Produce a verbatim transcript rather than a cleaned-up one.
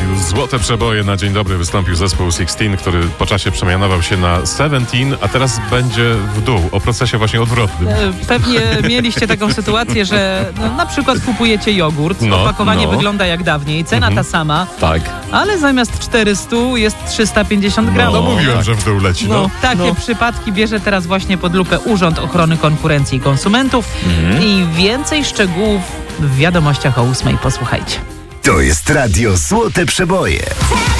Złote przeboje na dzień dobry wystąpił zespół Sixteen, który po czasie przemianował się na Seventeen, a teraz będzie w dół, o procesie właśnie odwrotnym. Pewnie mieliście taką sytuację, że no, na przykład kupujecie jogurt, No, opakowanie no. wygląda jak dawniej, cena Mhm. ta sama, Tak. ale zamiast czterysta jest trzysta pięćdziesiąt gramów. No, mówiłem, że w dół leci. No, No, takie no. przypadki bierze teraz właśnie pod lupę Urząd Ochrony Konkurencji i Konsumentów. Mhm. I więcej szczegółów w wiadomościach o ósmej. Posłuchajcie. To jest radio Złote Przeboje.